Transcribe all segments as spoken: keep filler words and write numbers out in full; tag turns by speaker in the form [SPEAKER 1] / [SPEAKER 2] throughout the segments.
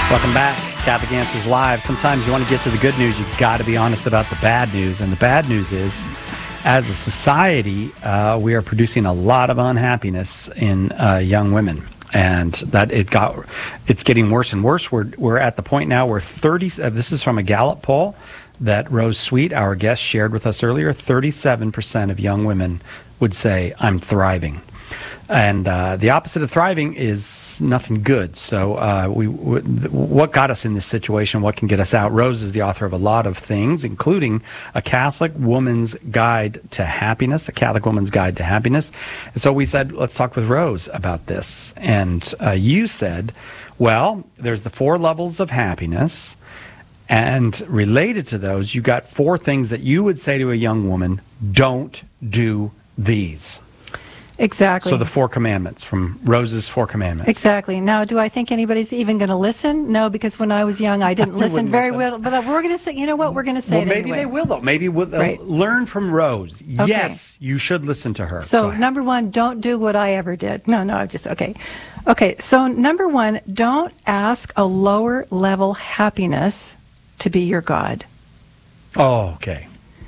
[SPEAKER 1] Welcome back. Catholic Answers Live. Sometimes you want to get to the good news, you've got to be honest about the bad news. And the bad news is, as a society, uh, we are producing a lot of unhappiness in uh, young women. And that it got, it's getting worse and worse. We're we're at the point now where thirty. Uh, this is from a Gallup poll that Rose Sweet, our guest, shared with us earlier. thirty-seven percent of young women would say, "I'm thriving." And uh, the opposite of thriving is nothing good. So uh, we, w- what got us in this situation? What can get us out? Rose is the author of a lot of things, including A Catholic Woman's Guide to Happiness, A Catholic Woman's Guide to Happiness. And so we said, let's talk with Rose about this. And uh, you said, well, there's the four levels of happiness. And related to those, you got four things that you would say to a young woman, don't do these.
[SPEAKER 2] Exactly.
[SPEAKER 1] So the four commandments, from Rose's Four Commandments.
[SPEAKER 2] Exactly. Now, do I think anybody's even going to listen? No, because when I was young, I didn't listen very
[SPEAKER 1] listen.
[SPEAKER 2] well. But we're going to say, you know what, we're going to say
[SPEAKER 1] well,
[SPEAKER 2] it
[SPEAKER 1] maybe
[SPEAKER 2] anyway.
[SPEAKER 1] they will, though. Maybe we'll uh,
[SPEAKER 2] Right.
[SPEAKER 1] learn from Rose.
[SPEAKER 2] Okay.
[SPEAKER 1] Yes, you should listen to her.
[SPEAKER 2] So, number one, don't do what I ever did. No, no, I'm just, okay. Okay, so number one, don't ask a lower level happiness to be your God.
[SPEAKER 1] Oh, okay.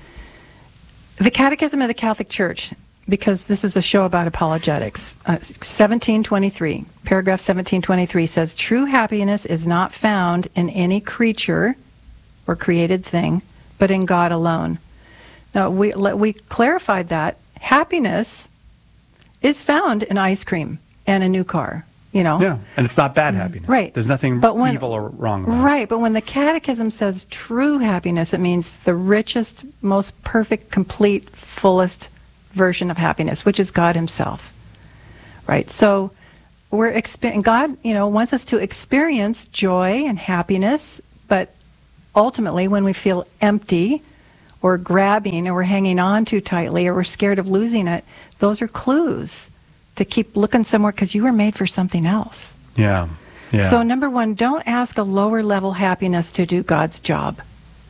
[SPEAKER 2] The Catechism of the Catholic Church, because this is a show about apologetics, uh, seventeen twenty-three, paragraph seventeen twenty-three says, true happiness is not found in any creature or created thing, but in God alone. Now, we, we clarified that happiness is found in ice cream and a new car, you know.
[SPEAKER 1] Yeah, and it's not bad happiness.
[SPEAKER 2] Right.
[SPEAKER 1] There's nothing
[SPEAKER 2] But when-
[SPEAKER 1] evil or wrong about it.
[SPEAKER 2] Right, but when the Catechism says true happiness, it means the richest, most perfect, complete, fullest version of happiness, which is God himself. Right? So we're exper- God, you know, wants us to experience joy and happiness, but ultimately when we feel empty or grabbing or we're hanging on too tightly or we're scared of losing it, those are clues to keep looking somewhere because you were made for something else.
[SPEAKER 1] Yeah. Yeah.
[SPEAKER 2] So number one, don't ask a lower level happiness to do God's job.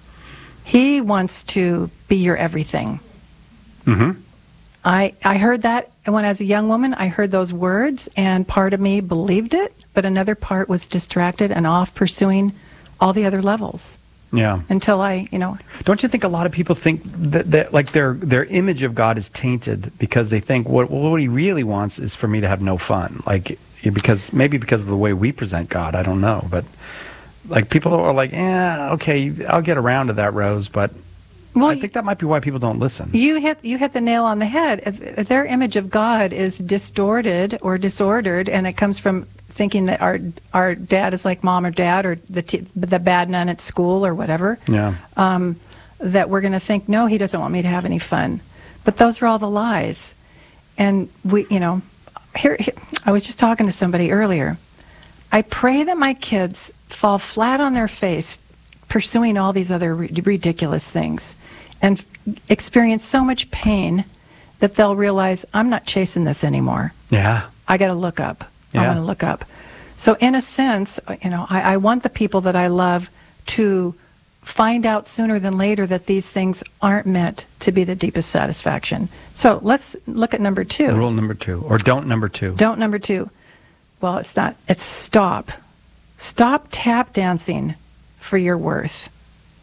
[SPEAKER 2] He wants to be your everything.
[SPEAKER 1] Mm-hmm.
[SPEAKER 2] I, I heard that when I was a young woman, I heard those words, and part of me believed it, but another part was distracted and off pursuing all the other levels.
[SPEAKER 1] Yeah.
[SPEAKER 2] Until I, you know.
[SPEAKER 1] Don't you think a lot of people think that, that like their their image of God is tainted because they think what what he really wants is for me to have no fun, like because maybe because of the way we present God, I don't know, but like people are like, yeah, okay, I'll get around to that, Rose, but. Well, I think that might be why people don't listen.
[SPEAKER 2] You hit you hit the nail on the head. If, if their image of God is distorted or disordered, and it comes from thinking that our our dad is like mom or dad, or the t- the bad nun at school or whatever.
[SPEAKER 1] Yeah.
[SPEAKER 2] Um, that we're going to think, no, he doesn't want me to have any fun. But those are all the lies. And we, you know, here, here I was just talking to somebody earlier. I pray that my kids fall flat on their face pursuing all these other ri- ridiculous things and f- experience so much pain that they'll realize, I'm not chasing this anymore.
[SPEAKER 1] Yeah.
[SPEAKER 2] I got to look up. I
[SPEAKER 1] Yeah.
[SPEAKER 2] want to look up. So in a sense, you know, I, I want the people that I love to find out sooner than later that these things aren't meant to be the deepest satisfaction. So let's look at number two.
[SPEAKER 1] Rule number two, or don't number two.
[SPEAKER 2] Don't number two. Well, it's not. It's stop. Stop tap dancing for your worth.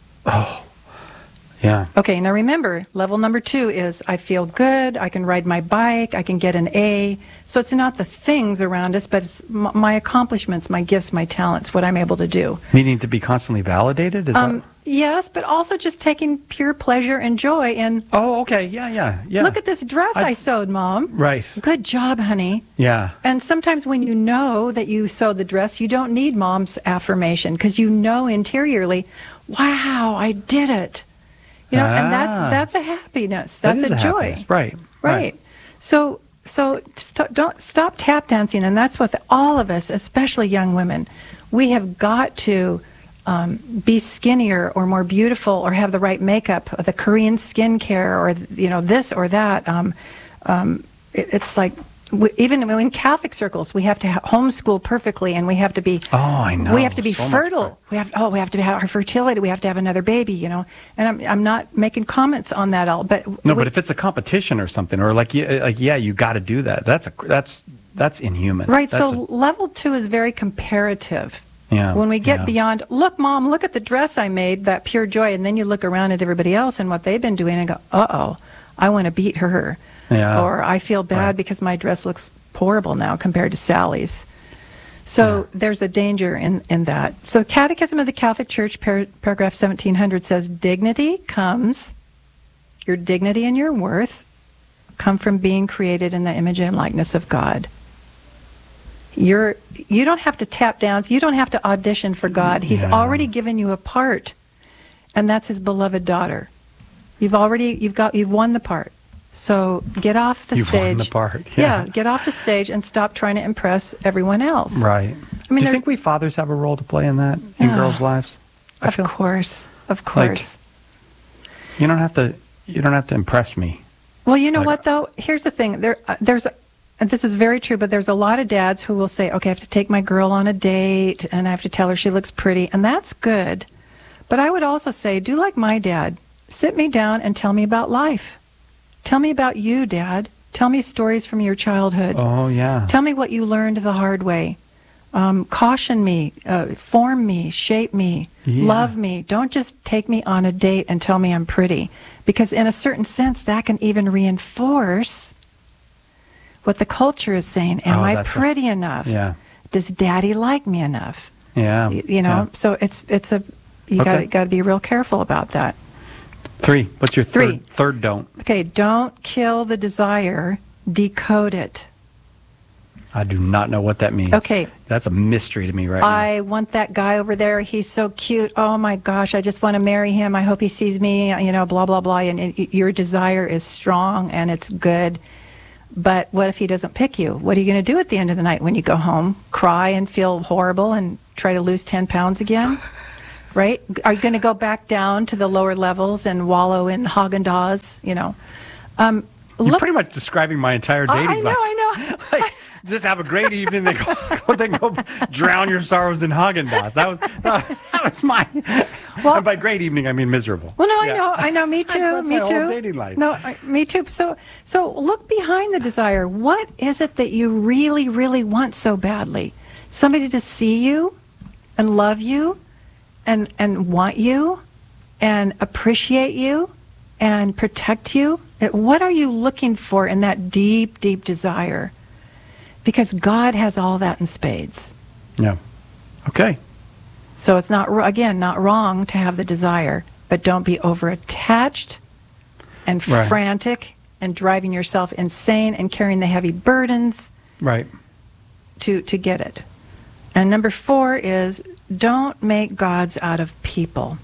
[SPEAKER 1] Oh, yeah.
[SPEAKER 2] Okay, now remember, level number two is I feel good, I can ride my bike, I can get an A. So it's not the things around us, but it's m- my accomplishments, my gifts, my talents, what I'm able to do.
[SPEAKER 1] Needing to be constantly validated? Is
[SPEAKER 2] Um,
[SPEAKER 1] that...
[SPEAKER 2] yes, but also just taking pure pleasure and joy in,
[SPEAKER 1] Oh, okay. Yeah, yeah, yeah.
[SPEAKER 2] look at this dress I,
[SPEAKER 1] I-
[SPEAKER 2] sewed, Mom.
[SPEAKER 1] Right.
[SPEAKER 2] Good job, honey.
[SPEAKER 1] Yeah.
[SPEAKER 2] And sometimes when you know that you sewed the dress, you don't need Mom's affirmation because you know interiorly, wow, I did it. You know, and that's
[SPEAKER 1] Ah.
[SPEAKER 2] that's a happiness.
[SPEAKER 1] That
[SPEAKER 2] That's
[SPEAKER 1] is
[SPEAKER 2] a joy.
[SPEAKER 1] happiness. Right.
[SPEAKER 2] Right. So so st- don't stop tap dancing, and that's what the, all of us, especially young women, we have got to um, be skinnier or more beautiful or have the right makeup, or the Korean skincare, or you know this or that. Um, um, it, it's like. We, even in Catholic circles, we have to ha- homeschool perfectly, and we have to be.
[SPEAKER 1] Oh, I know.
[SPEAKER 2] We have to be
[SPEAKER 1] So much
[SPEAKER 2] fertile.
[SPEAKER 1] better.
[SPEAKER 2] We have. Oh, we have to have our fertility. We have to have another baby. You know, and I'm I'm not making comments on that all, but
[SPEAKER 1] No,
[SPEAKER 2] we,
[SPEAKER 1] but if it's a competition or something, or like, yeah, like yeah, you got to do that. That's a that's that's inhuman.
[SPEAKER 2] right.
[SPEAKER 1] That's
[SPEAKER 2] So level two is very comparative.
[SPEAKER 1] Yeah,
[SPEAKER 2] When we get
[SPEAKER 1] yeah.
[SPEAKER 2] beyond, look, Mom, look at the dress I made, that pure joy, and then you look around at everybody else and what they've been doing and go, uh-oh, I want to beat her.
[SPEAKER 1] Yeah.
[SPEAKER 2] Or I feel bad
[SPEAKER 1] Right.
[SPEAKER 2] because my dress looks horrible now compared to Sally's. So
[SPEAKER 1] Yeah.
[SPEAKER 2] there's a danger in, in that. So Catechism of the Catholic Church, par- paragraph seventeen hundred says, dignity comes, your dignity and your worth come from being created in the image and likeness of God. You're, you don't have to tap down. You don't have to audition for God. He's
[SPEAKER 1] Yeah.
[SPEAKER 2] already given you a part, and that's his beloved daughter. You've already, you've got, you've won the part. So get off the
[SPEAKER 1] You've
[SPEAKER 2] stage.
[SPEAKER 1] won the part.
[SPEAKER 2] Yeah.
[SPEAKER 1] Yeah.
[SPEAKER 2] Get off the stage and stop trying to impress everyone else.
[SPEAKER 1] Right.
[SPEAKER 2] I mean,
[SPEAKER 1] Do you
[SPEAKER 2] there-
[SPEAKER 1] think we fathers have a role to play in that in
[SPEAKER 2] Yeah.
[SPEAKER 1] girls' lives? I
[SPEAKER 2] Of
[SPEAKER 1] feel
[SPEAKER 2] course, of course.
[SPEAKER 1] you don't have to. You don't have to impress me.
[SPEAKER 2] Well, you know
[SPEAKER 1] Like-
[SPEAKER 2] what though? Here's the thing. There, uh, there's, a, and this is very true. But there's a lot of dads who will say, "Okay, I have to take my girl on a date, and I have to tell her she looks pretty," and that's good. But I would also say, do like my dad. Sit me down and tell me about life. Tell me about you, Dad. Tell me stories from your childhood.
[SPEAKER 1] Oh yeah.
[SPEAKER 2] Tell me what you learned the hard way. Um, caution me, uh, form me, shape me,
[SPEAKER 1] Yeah.
[SPEAKER 2] love me. Don't just take me on a date and tell me I'm pretty. Because in a certain sense, that can even reinforce what the culture is saying. Am
[SPEAKER 1] Oh,
[SPEAKER 2] I
[SPEAKER 1] that's a-
[SPEAKER 2] pretty enough?
[SPEAKER 1] Yeah.
[SPEAKER 2] Does Daddy like me enough?
[SPEAKER 1] Yeah.
[SPEAKER 2] Y- You know,
[SPEAKER 1] Yeah.
[SPEAKER 2] so it's it's a you
[SPEAKER 1] Okay.
[SPEAKER 2] got got to be real careful about that.
[SPEAKER 1] Three. What's your
[SPEAKER 2] Three.
[SPEAKER 1] third? Third don't.
[SPEAKER 2] Okay, don't kill the desire, decode it.
[SPEAKER 1] I do not know what that means.
[SPEAKER 2] Okay.
[SPEAKER 1] That's a mystery to me right
[SPEAKER 2] I want that guy over there. He's so cute. Oh my gosh, I just want to marry him. I hope he sees me, you know, blah, blah, blah. And it, your desire is strong and it's good. But what if he doesn't pick you? What are you going to do at the end of the night when you go home? Cry and feel horrible and try to lose ten pounds again? Right? Are you going to go back down to the lower levels and wallow in Haagen-Dazs, you know? Um,
[SPEAKER 1] now. You're
[SPEAKER 2] look,
[SPEAKER 1] pretty much describing my entire
[SPEAKER 2] I,
[SPEAKER 1] dating
[SPEAKER 2] I know,
[SPEAKER 1] life.
[SPEAKER 2] I know.
[SPEAKER 1] Like, just have a great evening. Then go, then go drown your sorrows in Haagen-Dazs. That was that was my.
[SPEAKER 2] Well-
[SPEAKER 1] and by great evening, I mean miserable.
[SPEAKER 2] Well, no, I
[SPEAKER 1] Yeah.
[SPEAKER 2] know, I know. Me too.
[SPEAKER 1] That's
[SPEAKER 2] me
[SPEAKER 1] my
[SPEAKER 2] too.
[SPEAKER 1] whole dating life.
[SPEAKER 2] No, I, me too. So, so look behind the desire. What is it that you really, really want so badly? Somebody to see you, and love you, and and want you, and appreciate you, and protect you. It- What are you looking for in that deep, deep desire? Because God has all that in spades.
[SPEAKER 1] Yeah. Okay.
[SPEAKER 2] So it's not, again, not wrong to have the desire, but don't be over attached and
[SPEAKER 1] Right.
[SPEAKER 2] frantic and driving yourself insane and carrying the heavy burdens
[SPEAKER 1] Right.
[SPEAKER 2] to, to get it. And number four is don't make gods out of people.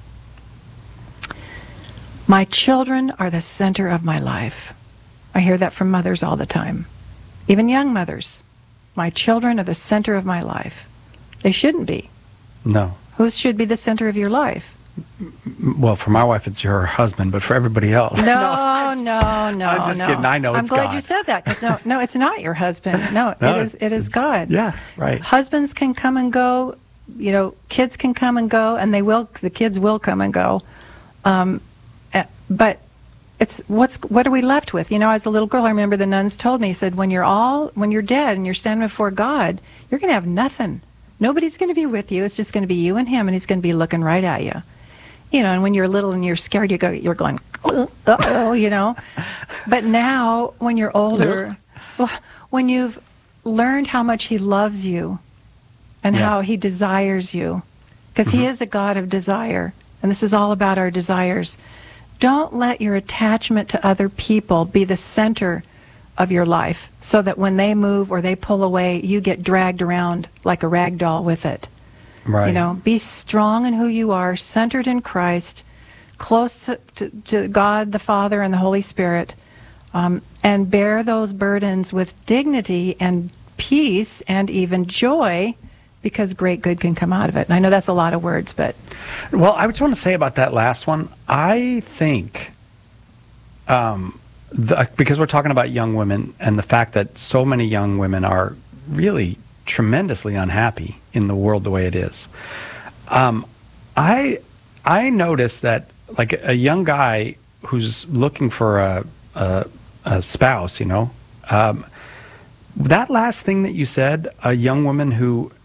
[SPEAKER 2] My children are the center of my life. I hear that from mothers all the time, even young mothers. My children are the center of my life. They shouldn't be.
[SPEAKER 1] No.
[SPEAKER 2] Who should be the center of your life?
[SPEAKER 1] Well, for my wife, it's your husband, but for everybody else.
[SPEAKER 2] No, no, no.
[SPEAKER 1] I'm just
[SPEAKER 2] no.
[SPEAKER 1] kidding. I know
[SPEAKER 2] I'm
[SPEAKER 1] it's
[SPEAKER 2] glad
[SPEAKER 1] God.
[SPEAKER 2] you said that because no, no, it's not your husband. No,
[SPEAKER 1] No,
[SPEAKER 2] it is. It is
[SPEAKER 1] it's-
[SPEAKER 2] God.
[SPEAKER 1] yeah, right.
[SPEAKER 2] Husbands can come and go. You know, kids can come and go, and they will. The kids will come and go. Um, eh, but it's what's what are we left with? You know, as a little girl, I remember the nuns told me, said, when you're all when you're dead and you're standing before God, you're going to have nothing. Nobody's going to be with you. It's just going to be you and him, and he's going to be looking right at you. You know, and when you're little and you're scared, you go, you're going, uh-oh, you know. But now, when you're older, well, when you've learned how much he loves you and
[SPEAKER 1] Yeah.
[SPEAKER 2] how he desires you, because he is a God of desire, and this is all about our desires. Don't let your attachment to other people be the center of your life so that when they move or they pull away, you get dragged around like a rag doll with it.
[SPEAKER 1] Right.
[SPEAKER 2] You know, be strong in who you are, centered in Christ, close to, to, to God the Father and the Holy Spirit, um, and bear those burdens with dignity and peace and even joy, because great good can come out of it. And I know that's a lot of words, but
[SPEAKER 1] Well, I just want to say about that last one. I think, um, the, because we're talking about young women and the fact that so many young women are really tremendously unhappy in the world the way it is. Um, I I noticed that like a young guy who's looking for a a, a spouse, you know, um, that last thing that you said, a young woman who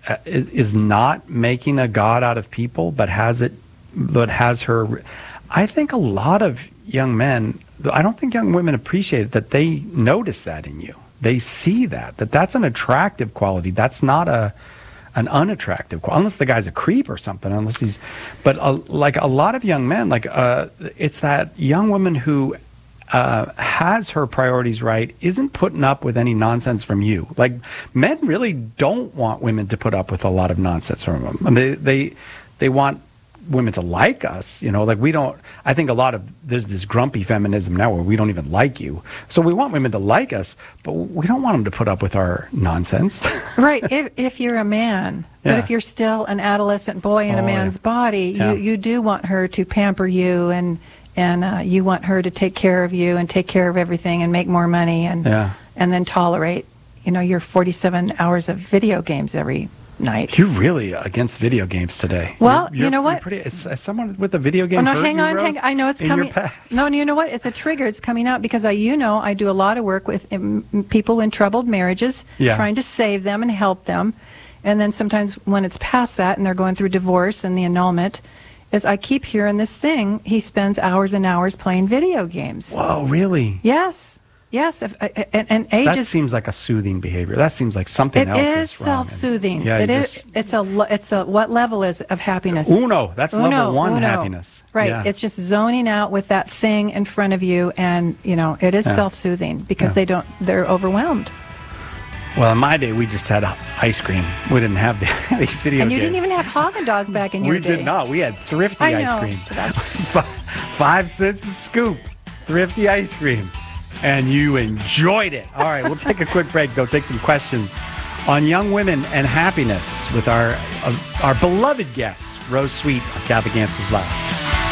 [SPEAKER 1] uh, is, is not making a god out of people, but has it, but has her. I think a lot of young men, I don't think young women appreciate it, that they notice that in you. They see that, that that's an attractive quality. That's not a an unattractive quality, unless the guy's a creep or something, unless he's, but uh, like a lot of young men, like uh, it's that young woman who uh, has her priorities right, isn't putting up with any nonsense from you. Like men really don't want women to put up with a lot of nonsense from them. I mean, they, they, they want women to like us, you know, like we don't, I think a lot of, there's this grumpy feminism now where we don't even like you. So we want women to like us, but we don't want them to put up with our nonsense.
[SPEAKER 2] Right. If, if you're a man,
[SPEAKER 1] Yeah.
[SPEAKER 2] but if you're still an adolescent boy in
[SPEAKER 1] Oh,
[SPEAKER 2] a man's
[SPEAKER 1] yeah.
[SPEAKER 2] body,
[SPEAKER 1] Yeah.
[SPEAKER 2] you, you do want her to pamper you, and, and uh, you want her to take care of you and take care of everything and make more money, and,
[SPEAKER 1] Yeah.
[SPEAKER 2] and then tolerate, you know, your forty-seven hours of video games every night.
[SPEAKER 1] You're really against video games today.
[SPEAKER 2] Well,
[SPEAKER 1] You're-
[SPEAKER 2] you
[SPEAKER 1] you're-
[SPEAKER 2] know
[SPEAKER 1] you're
[SPEAKER 2] what?
[SPEAKER 1] Pretty, is, is someone with a video game
[SPEAKER 2] Oh, no,
[SPEAKER 1] hurt
[SPEAKER 2] hang
[SPEAKER 1] you,
[SPEAKER 2] on,
[SPEAKER 1] Rose,
[SPEAKER 2] hang I know it's
[SPEAKER 1] in
[SPEAKER 2] coming.
[SPEAKER 1] your past?
[SPEAKER 2] No, you know what? It's a trigger. It's coming out because I, you know, I do a lot of work with um, people in troubled marriages,
[SPEAKER 1] Yeah.
[SPEAKER 2] trying to save them and help them. And then sometimes when it's past that and they're going through divorce and the annulment, is I keep hearing this thing. He spends hours and hours playing video games.
[SPEAKER 1] Whoa, really?
[SPEAKER 2] Yes, yes. If, uh, and, and age
[SPEAKER 1] That
[SPEAKER 2] is.
[SPEAKER 1] seems like a soothing behavior. That seems like something
[SPEAKER 2] It
[SPEAKER 1] else
[SPEAKER 2] is
[SPEAKER 1] is wrong. And-
[SPEAKER 2] self-soothing.
[SPEAKER 1] Yeah,
[SPEAKER 2] it
[SPEAKER 1] you
[SPEAKER 2] is.
[SPEAKER 1] just-
[SPEAKER 2] It's a. lo- It's a. What level is of happiness?
[SPEAKER 1] Uno. That's
[SPEAKER 2] Uno,
[SPEAKER 1] level one
[SPEAKER 2] uno.
[SPEAKER 1] happiness.
[SPEAKER 2] Right.
[SPEAKER 1] Yeah.
[SPEAKER 2] It's just zoning out with that thing in front of you, and you know it is
[SPEAKER 1] Yeah.
[SPEAKER 2] self-soothing because
[SPEAKER 1] Yeah.
[SPEAKER 2] they don't. They're overwhelmed.
[SPEAKER 1] Well, in my day, we just had ice cream. We didn't have the, these video
[SPEAKER 2] And you
[SPEAKER 1] games.
[SPEAKER 2] didn't even have Haagen-Dazs back in your
[SPEAKER 1] We
[SPEAKER 2] day.
[SPEAKER 1] did not. We had thrifty
[SPEAKER 2] I
[SPEAKER 1] ice
[SPEAKER 2] know.
[SPEAKER 1] cream.
[SPEAKER 2] That's-
[SPEAKER 1] Fi- Five cents a scoop. Thrifty ice cream. And you enjoyed it. All right, we'll take a quick break, though. Take some questions on young women and happiness with our uh, our beloved guests, Rose Sweet of Catholic Answers Live.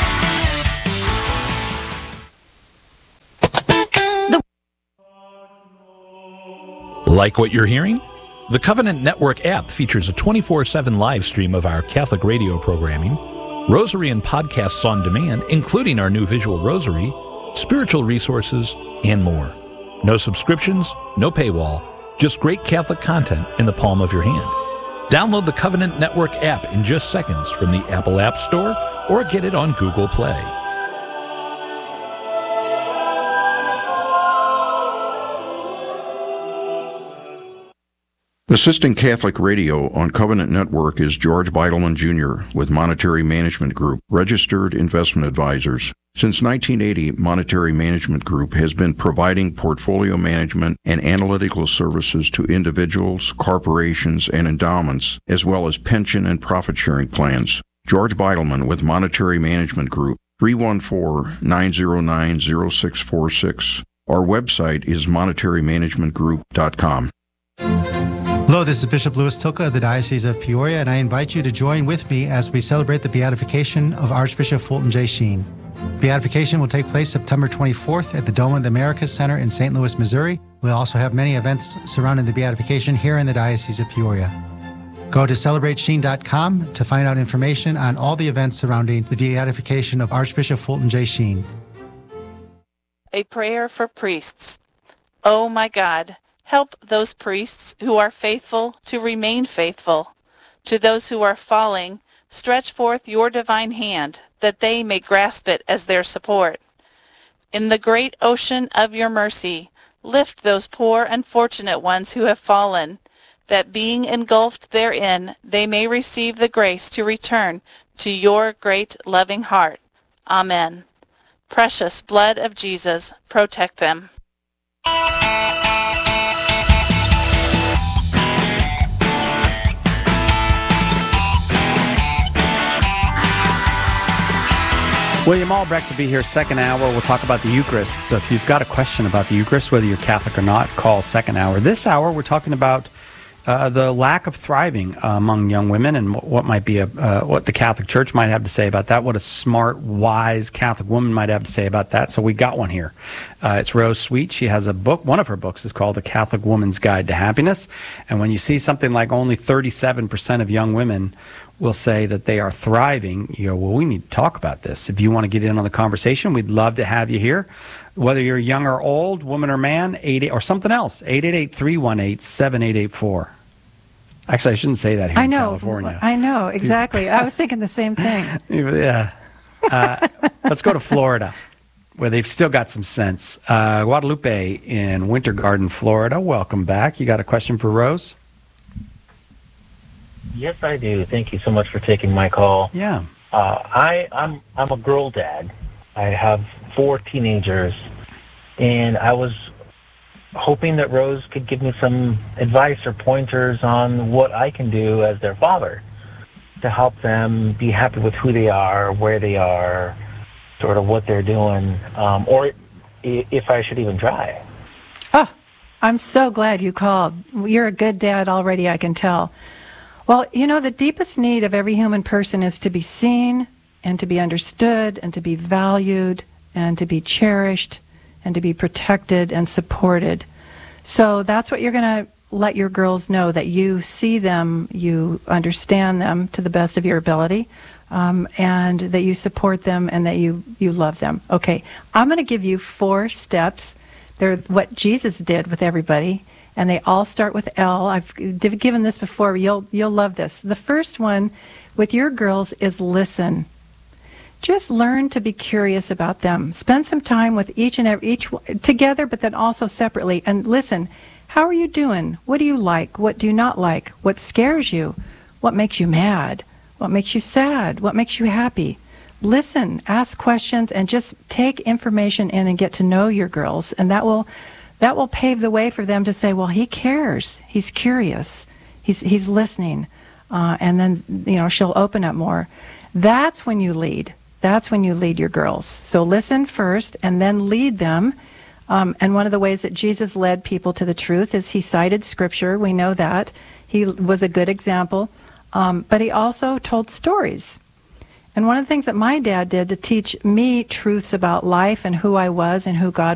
[SPEAKER 3] Like what you're hearing? The Covenant Network app features a twenty-four seven live stream of our Catholic radio programming, rosary and podcasts on demand, including our new visual rosary, spiritual resources, and more. No subscriptions, no paywall, just great Catholic content in the palm of your hand. Download the Covenant Network app in just seconds from the Apple App Store or get it on Google Play.
[SPEAKER 4] Assisting Catholic Radio on Covenant Network is George Beidelman Junior with Monetary Management Group, registered investment advisors. Since nineteen eighty, Monetary Management Group has been providing portfolio management and analytical services to individuals, corporations, and endowments, as well as pension and profit-sharing plans. George Beidelman with Monetary Management Group, three one four, nine zero nine, zero six four six. Our website is monetary management group dot com.
[SPEAKER 5] Hello, this is Bishop Louis Tilka of the Diocese of Peoria, and I invite you to join with me as we celebrate the beatification of Archbishop Fulton J. Sheen. Beatification will take place September twenty-fourth at the Dome of the Americas Center in Saint Louis, Missouri. We'll also have many events surrounding the beatification here in the Diocese of Peoria. Go to celebrate sheen dot com to find out information on all the events surrounding the beatification of Archbishop Fulton J. Sheen.
[SPEAKER 6] A prayer for priests. Oh my God, help those priests who are faithful to remain faithful. To those who are falling, stretch forth your divine hand, that they may grasp it as their support. In the great ocean of your mercy, lift those poor unfortunate ones who have fallen, that being engulfed therein, they may receive the grace to return to your great loving heart. Amen. Precious blood of Jesus, protect them.
[SPEAKER 1] William Albrecht will be here second hour. We'll talk about the Eucharist. So if you've got a question about the Eucharist, whether you're Catholic or not, call second hour. This hour, we're talking about uh, the lack of thriving uh, among young women and what, what might be a uh, what the Catholic Church might have to say about that. What a smart, wise Catholic woman might have to say about that. So we got one here. Uh, it's Rose Sweet. She has a book. One of her books is called The Catholic Woman's Guide to Happiness. And when you see something like only thirty-seven percent of young women will say that they are thriving, you go, well, we need to talk about this. If you want to get in on the conversation, we'd love to have you here. Whether you're young or old, woman or man, eight, or something else, eight eight eight, three one eight, seven eight eight four. Actually, I shouldn't say that here
[SPEAKER 2] I
[SPEAKER 1] in
[SPEAKER 2] know.
[SPEAKER 1] California.
[SPEAKER 2] I know, exactly. I was thinking the same thing.
[SPEAKER 1] Yeah. Uh, let's go to Florida, where they've still got some sense. Uh, Guadalupe in Winter Garden, Florida. Welcome back. You got a question for Rose?
[SPEAKER 7] Yes, I do. Thank you so much for taking my call.
[SPEAKER 1] Yeah.
[SPEAKER 7] Uh, I, I'm I'm a girl dad. I have four teenagers, and I was hoping that Rose could give me some advice or pointers on what I can do as their father to help them be happy with who they are, where they are, sort of what they're doing, um, or i- if I should even try.
[SPEAKER 2] Oh, I'm so glad you called. You're a good dad already, I can tell. Well, you know, the deepest need of every human person is to be seen and to be understood and to be valued and to be cherished and to be protected and supported. So that's what you're going to let your girls know, that you see them, you understand them to the best of your ability, um, and that you support them and that you, you love them. Okay, I'm going to give you four steps. They're what Jesus did with everybody, and they all start with L. I've given this before. You'll, you'll love this. The first one with your girls is listen. Just learn to be curious about them. Spend some time with each and every, each together, but then also separately. And listen, how are you doing? What do you like? What do you not like? What scares you? What makes you mad? What makes you sad? What makes you happy? Listen, ask questions, and just take information in and get to know your girls. And that will, that will pave the way for them to say, well, he cares. He's curious. He's, he's listening. Uh, and then, you know, she'll open up more. That's when you lead. That's when you lead your girls. So listen first and then lead them. Um, and one of the ways that Jesus led people to the truth is he cited Scripture. We know that. He was a good example. Um, but he also told stories. And one of the things that my dad did to teach me truths about life and who I was and who God